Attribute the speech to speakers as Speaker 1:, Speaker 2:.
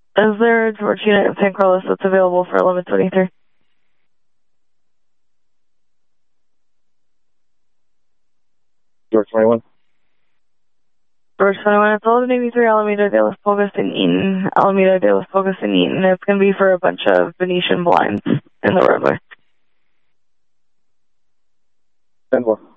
Speaker 1: Is there a George unit in San Carlos that's available for 1123?
Speaker 2: George 21.
Speaker 1: George 21, it's 1183 Alameda de los Pocos in Eaton. Alameda de los Pocos in Eaton. It's going to be for a bunch of Venetian blinds in the roadway.
Speaker 2: 10-4.